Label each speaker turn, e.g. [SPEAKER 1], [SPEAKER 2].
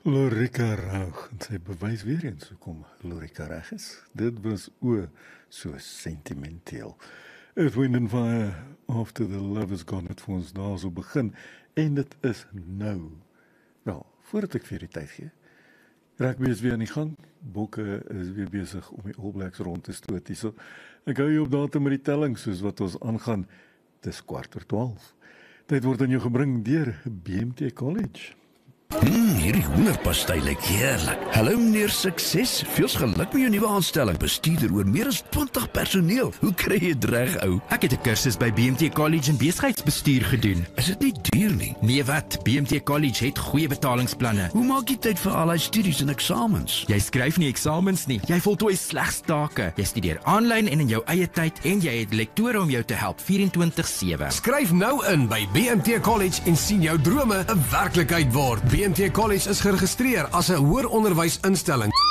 [SPEAKER 1] Lorika Raug, en sy bewys weer eens hoekom Lorika reg is. Dit was so sentimenteel. Earth, Wind and Fire, After the Love Is Gone, het vir ons daar so begin, en dit is nou. Wel, voordat ek vir die tyd gee, rugby is weer aan die gang, Bokke is weer besig om die All Blacks rond te stoot, so ek hou jy op datum met die telling, soos wat ons aangaan, dis 11:15. Tyd word aan jou gebring deur BMT College.
[SPEAKER 2] Hierdie hoenderpastei lyk heerlik. Hallo meneer Sukses, veels geluk met jou nuwe aanstelling. Bestuurder oor meer as 20 personeel. Hoe kry jy dit reg, ou?
[SPEAKER 3] Ek het 'n kursus by BMT College in besigheidsbestuur gedoen.
[SPEAKER 2] Is dit nie duur nie?
[SPEAKER 3] Nee wat, BMT College het goeie betalingsplanne.
[SPEAKER 2] Hoe maak jy tyd vir al die studies en eksamens?
[SPEAKER 3] Jy skryf nie eksamens nie, jy voltooi slegs take. Jy studeer aanlyn en in jou eie tyd en jy het lektore om jou te help 24/7.
[SPEAKER 4] Skryf nou in by BMT College en sien jou drome 'n werklikheid word. BMT College is geregistreer as 'n hoër onderwysinstelling.